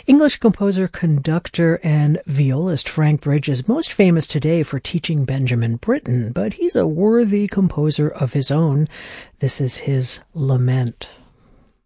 English composer, conductor, and violist Frank Bridge is most famous today for teaching Benjamin Britten, but he's a worthy composer of his own. This is his Lament.